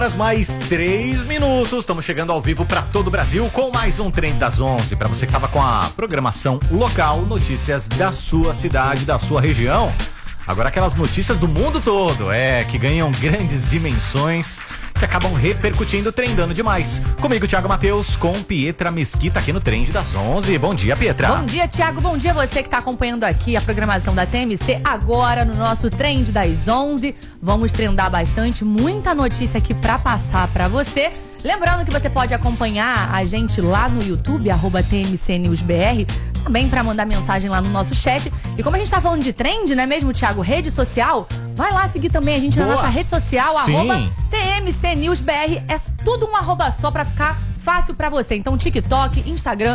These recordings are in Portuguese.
Mais 3 minutos, estamos chegando ao vivo para todo o Brasil com mais um Trend das 11. Para você que estava com a programação local, notícias da sua cidade, da sua região. Agora aquelas notícias do mundo todo, que ganham grandes dimensões, que acabam repercutindo, trendando demais. Comigo, Thiago Matheus, com Pietra Mesquita aqui no Trend das 11. Bom dia, Pietra. Bom dia, Thiago. Bom dia você que está acompanhando aqui a programação da TMC agora no nosso Trend das 11. Vamos trendar bastante, muita notícia aqui para passar para você. Lembrando que você pode acompanhar a gente lá no YouTube, @TMCNewsBR, também para mandar mensagem lá no nosso chat. E como a gente tá falando de trend, né mesmo, Thiago? Rede social, vai lá seguir também a gente na nossa rede social, @TMCNewsBR. É tudo um arroba só para ficar fácil pra você. Então, TikTok, Instagram,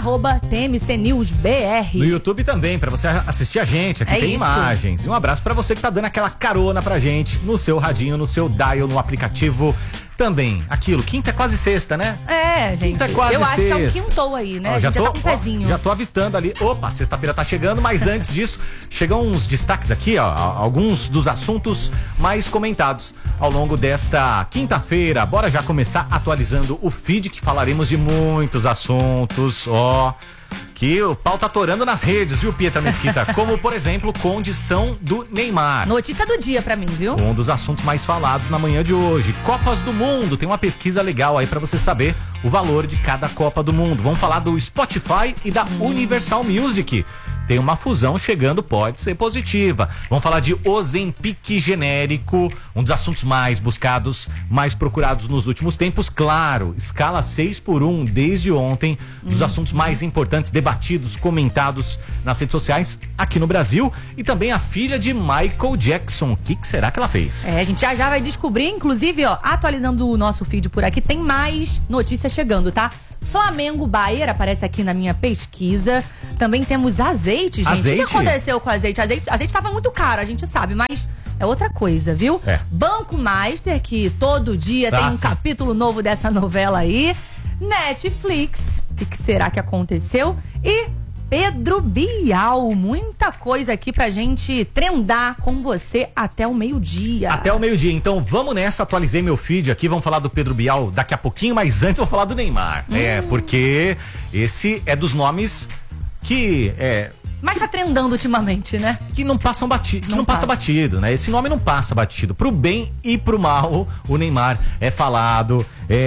@TMCNewsBR. No YouTube também, pra você assistir a gente. Aqui tem imagens. E um abraço pra você que tá dando aquela carona pra gente no seu radinho, no seu dial, no aplicativo. Também, aquilo, quinta é quase sexta, né? Gente. Quinta é quase eu sexta. acho que é um quintou aí, né? Já tá com um pezinho. Já tô avistando ali. Opa, sexta-feira tá chegando, mas antes disso, chegam uns destaques aqui, alguns dos assuntos mais comentados ao longo desta quinta-feira. Bora já começar atualizando o feed, que falaremos de muitos assuntos, que o pau tá atorando nas redes, viu, Pietra Mesquita? Como, por exemplo, condição do Neymar. Notícia do dia pra mim, viu? Um dos assuntos mais falados na manhã de hoje. Copas do Mundo. Tem uma pesquisa legal aí pra você saber o valor de cada Copa do Mundo. Vamos falar do Spotify e da Universal Music. Tem uma fusão chegando, pode ser positiva. Vamos falar de Ozempic genérico, um dos assuntos mais buscados, mais procurados nos últimos tempos. Claro, escala 6x1 desde ontem, dos assuntos mais importantes, debatidos, comentados nas redes sociais aqui no Brasil. E também a filha de Michael Jackson. O que será que ela fez? A gente já vai descobrir, inclusive, atualizando o nosso feed por aqui, tem mais notícias chegando, tá? Flamengo Bayer aparece aqui na minha pesquisa. Também temos azeite, gente. Azeite? O que aconteceu com azeite? Azeite tava muito caro, a gente sabe, mas é outra coisa, viu? Banco Master, que todo dia tem um capítulo novo dessa novela aí. Netflix, o que será que aconteceu? E Pedro Bial, muita coisa aqui pra gente trendar com você até o meio-dia. Até o meio-dia, então vamos nessa, atualizei meu feed aqui, vamos falar do Pedro Bial daqui a pouquinho, mas antes vou falar do Neymar. Porque esse é dos nomes que mas tá trendando ultimamente, né? Que não passam batido, não passa batido, né? Esse nome não passa batido. Pro bem e pro mal, o Neymar é falado,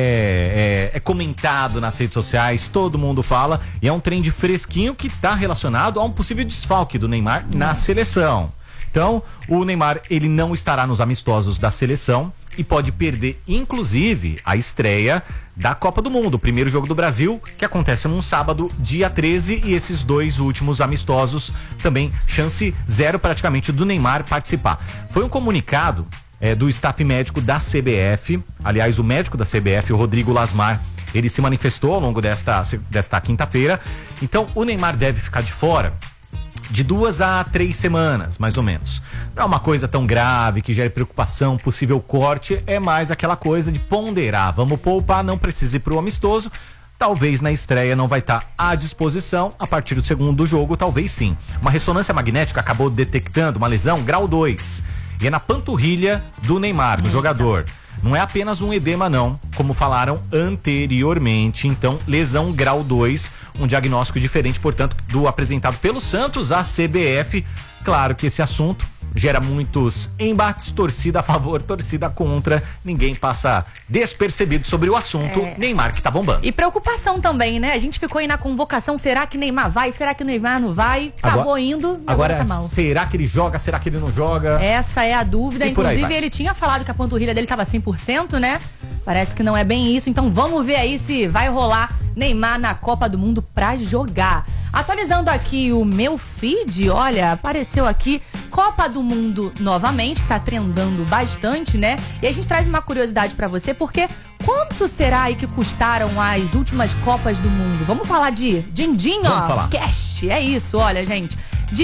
é comentado nas redes sociais, todo mundo fala, e é um trend fresquinho que tá relacionado a um possível desfalque do Neymar na seleção. Então, o Neymar, ele não estará nos amistosos da seleção e pode perder, inclusive, a estreia da Copa do Mundo, o primeiro jogo do Brasil, que acontece num sábado, dia 13, e esses dois últimos amistosos também, chance zero praticamente do Neymar participar. Foi um comunicado do staff médico da CBF, aliás, o médico da CBF, o Rodrigo Lasmar, ele se manifestou ao longo desta quinta-feira. Então, o Neymar deve ficar de fora de 2 a 3 semanas, mais ou menos. Não é uma coisa tão grave que gere preocupação, possível corte, é mais aquela coisa de ponderar. Vamos poupar, não precisa ir pro amistoso. Talvez na estreia não vai estar à disposição. A partir do segundo jogo, talvez sim. Uma ressonância magnética acabou detectando uma lesão grau 2. E é na panturrilha do Neymar, do jogador. Não é apenas um edema não, como falaram anteriormente. Então, lesão grau 2, um diagnóstico diferente, portanto, do apresentado pelo Santos à CBF. Claro que esse assunto gera muitos embates, torcida a favor, torcida contra. Ninguém passa despercebido sobre o assunto. Neymar que tá bombando. E preocupação também, né? A gente ficou aí na convocação, será que Neymar vai? Será que o Neymar não vai? Acabou indo, agora tá mal. Será que ele joga? Será que ele não joga? Essa é a dúvida. Inclusive, ele tinha falado que a panturrilha dele tava 100%, né? Parece que não é bem isso, então vamos ver aí se vai rolar Neymar na Copa do Mundo pra jogar. Atualizando aqui o meu feed, olha, apareceu aqui Copa do Mundo novamente, que tá trendando bastante, né? E a gente traz uma curiosidade pra você, porque quanto será aí que custaram as últimas Copas do Mundo? Vamos falar de din-din, cash, é isso, olha, gente, de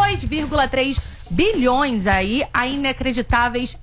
2,3 bilhões aí, a inacreditáveis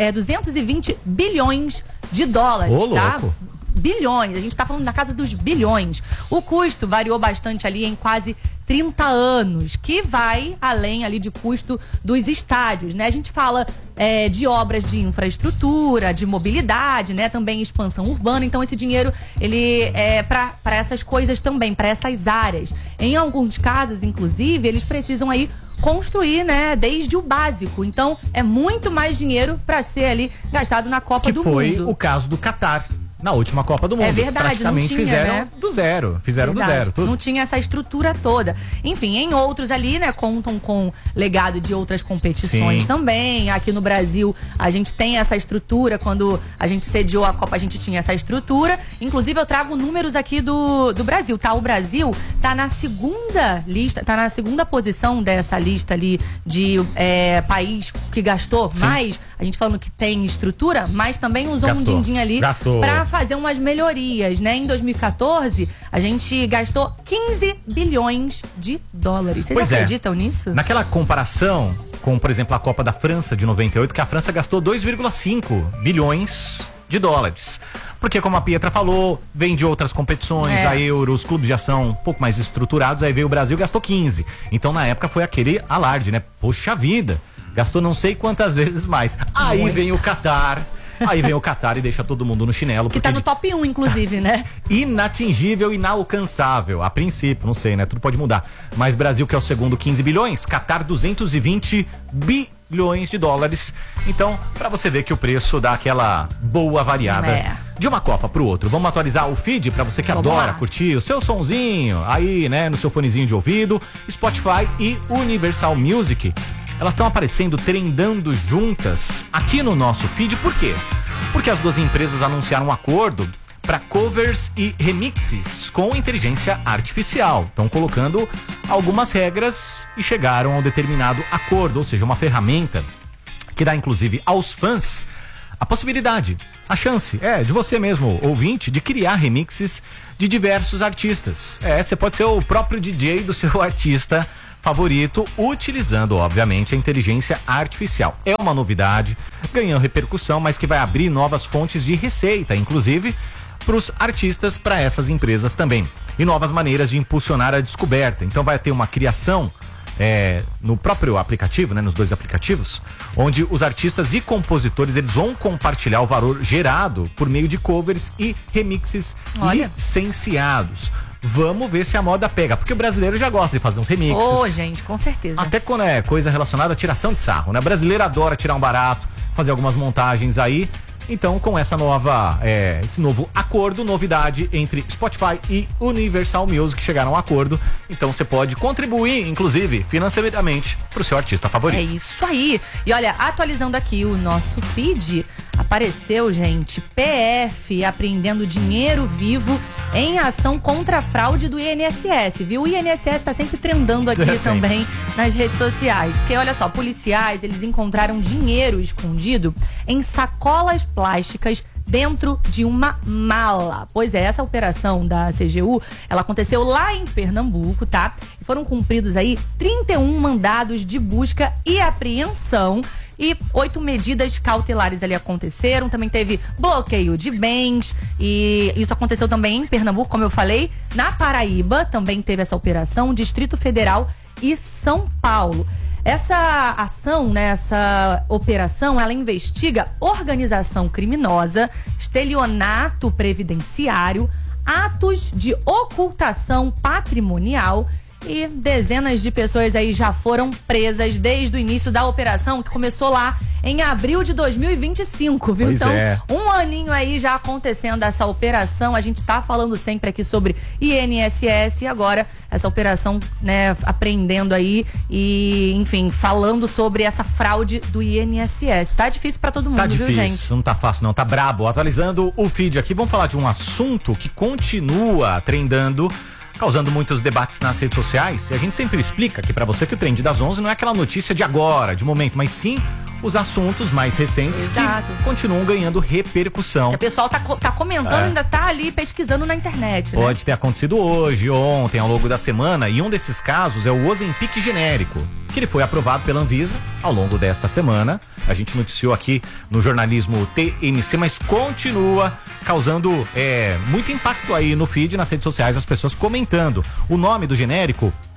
220 bilhões de dólares, tá? Louco. Bilhões, a gente tá falando na casa dos bilhões. O custo variou bastante ali em quase 30 anos, que vai além ali de custo dos estádios, né? A gente fala de obras de infraestrutura, de mobilidade, né? Também expansão urbana. Então esse dinheiro, ele é para essas coisas também, para essas áreas. Em alguns casos, inclusive, eles precisam aí construir, né, desde o básico. Então é muito mais dinheiro para ser ali gastado na Copa do Mundo. Que foi o caso do Catar. Na última Copa do Mundo. É verdade, praticamente não tinha, fizeram, né? do zero. Fizeram Verdade. do zero. Tudo. Não tinha essa estrutura toda. Enfim, em outros ali, né, contam com legado de outras competições. Sim. Também. Aqui no Brasil, a gente tem essa estrutura. Quando a gente sediou a Copa, a gente tinha essa estrutura. Inclusive, eu trago números aqui do Brasil, tá? O Brasil tá na segunda lista, tá na segunda posição dessa lista ali de país que gastou mais. A gente falando que tem estrutura, mas também usou um din-din ali pra fazer umas melhorias, né? Em 2014, a gente gastou 15 bilhões de dólares. Vocês acreditam nisso? Naquela comparação com, por exemplo, a Copa da França de 98, que a França gastou 2,5 bilhões de dólares. Porque, como a Pietra falou, vem de outras competições, a Euro, os clubes já são um pouco mais estruturados, aí veio o Brasil e gastou 15. Então, na época, foi aquele alarde, né? Poxa vida! Gastou não sei quantas vezes mais. Aí vem o Catar. Aí vem o Catar e deixa todo mundo no chinelo. Que tá no top 1, inclusive, né? Inatingível, inalcançável. A princípio, não sei, né? Tudo pode mudar. Mas Brasil, que é o segundo, 15 bilhões. Catar, 220 bilhões de dólares. Então, pra você ver que o preço dá aquela boa variada de uma Copa pro outro. Vamos atualizar o feed pra você que adora curtir o seu sonzinho aí, né? No seu fonezinho de ouvido. Spotify e Universal Music. Elas estão aparecendo, trendando juntas aqui no nosso feed. Por quê? Porque as duas empresas anunciaram um acordo para covers e remixes com inteligência artificial. Estão colocando algumas regras e chegaram a um determinado acordo, ou seja, uma ferramenta que dá inclusive aos fãs a possibilidade, a chance, de você mesmo, ouvinte, de criar remixes de diversos artistas. Você pode ser o próprio DJ do seu artista favorito, utilizando, obviamente, a inteligência artificial. É uma novidade, ganhando repercussão, mas que vai abrir novas fontes de receita, inclusive para os artistas, para essas empresas também. E novas maneiras de impulsionar a descoberta. Então vai ter uma criação no próprio aplicativo, né, nos dois aplicativos, onde os artistas e compositores eles vão compartilhar o valor gerado por meio de covers e remixes licenciados. Vamos ver se a moda pega, porque o brasileiro já gosta de fazer uns remixes. Gente, com certeza. Até quando é coisa relacionada à tiração de sarro, né? O brasileiro adora tirar um barato, fazer algumas montagens aí. Então, com essa esse novo acordo, novidade entre Spotify e Universal Music chegaram a um acordo. Então, você pode contribuir, inclusive, financeiramente, para o seu artista favorito. É isso aí. E olha, atualizando aqui o nosso feed, apareceu, gente, PF apreendendo dinheiro vivo em ação contra a fraude do INSS, viu? O INSS tá sempre trendando aqui também nas redes sociais. Porque, olha só, policiais, eles encontraram dinheiro escondido em sacolas plásticas dentro de uma mala. Pois é, essa operação da CGU, ela aconteceu lá em Pernambuco, tá? E foram cumpridos aí 31 mandados de busca e apreensão e 8 medidas cautelares ali aconteceram. Também teve bloqueio de bens e isso aconteceu também em Pernambuco, como eu falei. Na Paraíba também teve essa operação, Distrito Federal e São Paulo. Essa ação, né, essa operação, ela investiga organização criminosa, estelionato previdenciário, atos de ocultação patrimonial e dezenas de pessoas aí já foram presas desde o início da operação, que começou lá em abril de 2025, viu? Pois então, um aninho aí já acontecendo essa operação. A gente tá falando sempre aqui sobre INSS e agora essa operação, né, apreendendo aí e, enfim, falando sobre essa fraude do INSS. Tá difícil pra todo mundo, tá difícil, viu, gente? Não tá fácil não, tá brabo. Atualizando o feed aqui, vamos falar de um assunto que continua trendando, causando muitos debates nas redes sociais. E a gente sempre explica aqui pra você que o Trend das 11 não é aquela notícia de agora, de momento, mas sim os assuntos mais recentes que continuam ganhando repercussão. Que o pessoal tá comentando, ainda tá ali pesquisando na internet, né? Pode ter acontecido hoje, ontem, ao longo da semana, e um desses casos é o Ozempic genérico, que ele foi aprovado pela Anvisa ao longo desta semana. A gente noticiou aqui no jornalismo TMC, mas continua causando muito impacto aí no feed, nas redes sociais, as pessoas comentando. O nome do genérico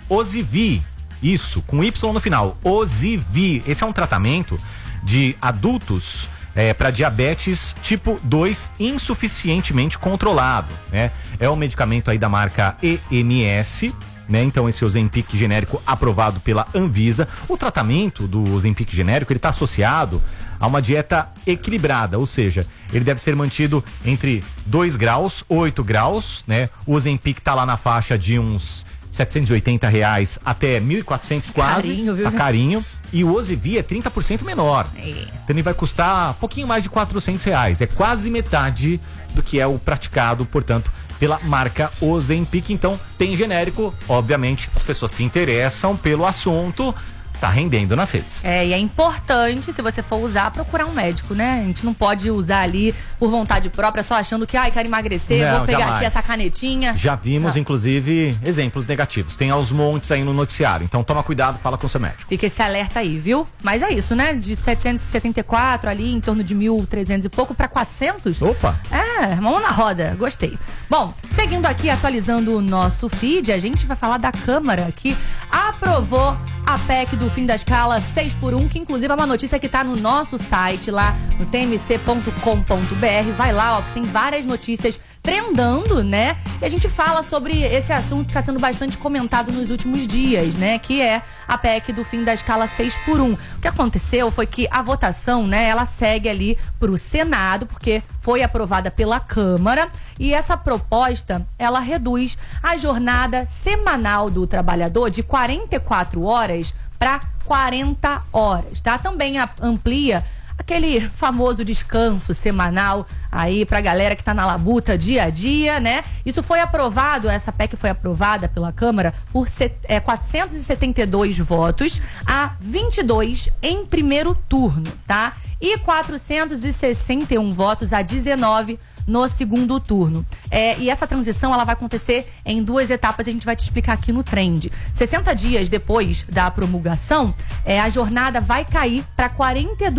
Ozivy, isso, com Y no final, Ozivy. Esse é um tratamento de adultos para diabetes tipo 2 insuficientemente controlado, né? É um medicamento aí da marca EMS, né? Então esse Ozempic genérico aprovado pela Anvisa. O tratamento do Ozempic genérico, ele está associado a uma dieta equilibrada, ou seja, ele deve ser mantido entre 2 graus, 8 graus, né? O Ozempic tá lá na faixa de uns R$780 até 1.400 quase, carinho, viu? Tá carinho. E o Ozivy é 30% menor. Então ele vai custar um pouquinho mais de R$400. É quase metade do que é o praticado, portanto, pela marca Ozempic. Então tem genérico, obviamente, as pessoas se interessam pelo assunto. Tá rendendo nas redes. E é importante, se você for usar, procurar um médico, né? A gente não pode usar ali por vontade própria, só achando que, quero emagrecer, não, vou pegar jamais. aqui essa canetinha. Já vimos, inclusive, exemplos negativos. Tem aos montes aí no noticiário. Então toma cuidado, fala com o seu médico. Fica esse alerta aí, viu? Mas é isso, né? De 774 ali, em torno de 1.300 e pouco para 400. Opa! Mão na roda, gostei. Bom, seguindo aqui, atualizando o nosso feed, a gente vai falar da Câmara, que aprovou a PEC do fim da escala 6x1, que inclusive é uma notícia que tá no nosso site, lá no tmc.com.br. Vai lá, ó, tem várias notícias trendando, né? E a gente fala sobre esse assunto que está sendo bastante comentado nos últimos dias, né? Que é a PEC do fim da escala 6x1. O que aconteceu foi que a votação, né? Ela segue ali para o Senado, porque foi aprovada pela Câmara. E essa proposta, ela reduz a jornada semanal do trabalhador de 44 horas para 40 horas, tá? Também amplia aquele famoso descanso semanal aí pra galera que tá na labuta dia a dia, né? Isso foi aprovado, essa PEC foi aprovada pela Câmara por 472 votos a 22 em primeiro turno, tá? E 461 votos a 19 no segundo turno. E essa transição, ela vai acontecer em 2 etapas, a gente vai te explicar aqui no Trend. 60 dias depois da promulgação, a jornada vai cair para 42